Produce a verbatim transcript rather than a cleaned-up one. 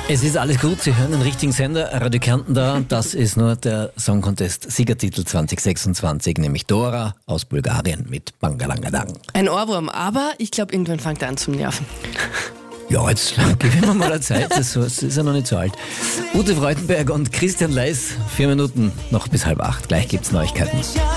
Es ist alles gut, Sie hören den richtigen Sender, Radio Kärnten da. Das ist nur der Song Contest Siegertitel zwanzig sechsundzwanzig, nämlich Dora aus Bulgarien mit Bangalangadang. Ein Ohrwurm, aber ich glaube, irgendwann fängt er an zum Nerven. Ja, jetzt geben wir mal eine Zeit, das ist ja noch nicht so alt. Ute Freudenberg und Christian Leis, vier Minuten noch bis halb acht. Gleich gibt's Neuigkeiten.